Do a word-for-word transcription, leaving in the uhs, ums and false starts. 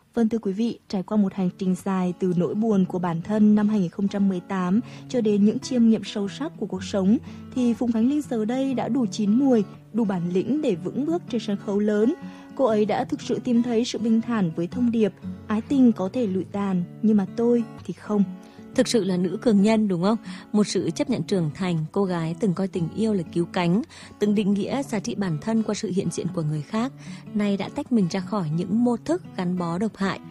Vâng thưa quý vị, trải qua một hành trình dài từ nỗi buồn của bản thân năm hai không một tám cho đến những chiêm nghiệm sâu sắc của cuộc sống, thì Phùng Khánh Linh giờ đây đã đủ chín mùi, đủ bản lĩnh để vững bước trên sân khấu lớn. Cô ấy đã thực sự tìm thấy sự bình thản với thông điệp ái tình có thể lụi tàn, nhưng mà tôi thì không. Thực sự là nữ cường nhân đúng không? Một sự chấp nhận trưởng thành, cô gái từng coi tình yêu là cứu cánh, từng định nghĩa giá trị bản thân qua sự hiện diện của người khác, nay đã tách mình ra khỏi những mô thức gắn bó độc hại.